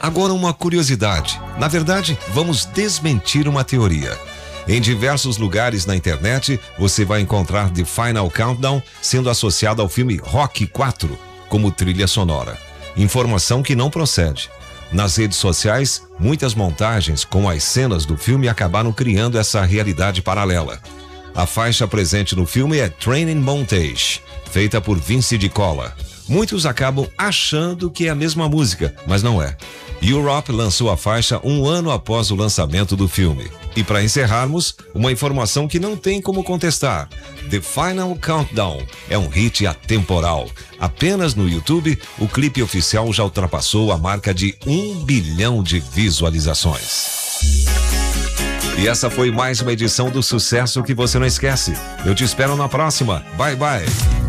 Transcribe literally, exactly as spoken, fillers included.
Agora uma curiosidade. Na verdade, vamos desmentir uma teoria. Em diversos lugares na internet, você vai encontrar The Final Countdown sendo associado ao filme Rocky quatro como trilha sonora. Informação que não procede. Nas redes sociais, muitas montagens com as cenas do filme acabaram criando essa realidade paralela. A faixa presente no filme é Training Montage, feita por Vince DiCola. Muitos acabam achando que é a mesma música, mas não é. Europe lançou a faixa um ano após o lançamento do filme. E para encerrarmos, uma informação que não tem como contestar. The Final Countdown é um hit atemporal. Apenas no YouTube, o clipe oficial já ultrapassou a marca de um bilhão de visualizações. E essa foi mais uma edição do Sucesso que você não esquece. Eu te espero na próxima. Bye, bye.